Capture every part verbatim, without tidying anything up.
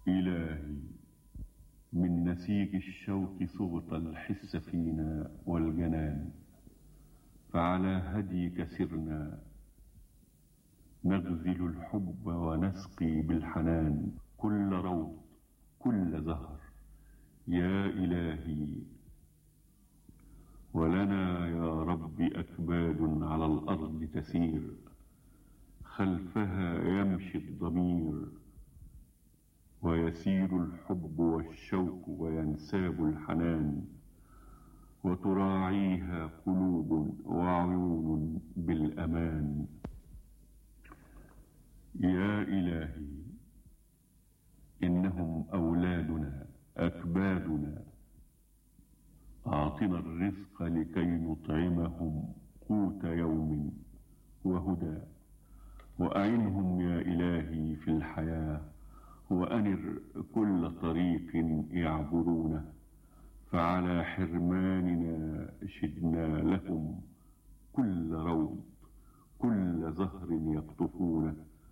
إلهي من نسيج الشوق صغت الحس فينا والجنان، فعلى هديك سرنا نغزل الحب ونسقي بالحنان كل روض كل زهر يا إلهي. ولنا يا رب أكباد على الأرض تسير، خلفها يمشي الضمير، ويسير الحب والشوق وينساب الحنان، وتراعيها قلوب وعيون بالأمان. يا إلهي إنهم أولادنا أكبادنا، أعطنا الرزق لكي نطعمهم قوت يوم وهدى، وأعنهم يا إلهي في الحياة، وأنر كل طريق يعبرونه، فعلى حرماننا شدنا لهم كل روض كل زهر يقطفونه،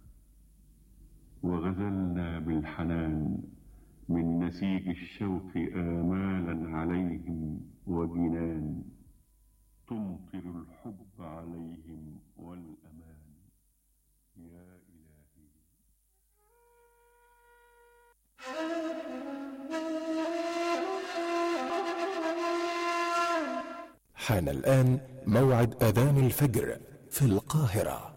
وغزلنا بالحنان من نسيج الشوق آمالا عليهم وجنان، تمطر الحب عليهم والأمان. يا إلهي حان الآن موعد أذان الفجر في القاهرة.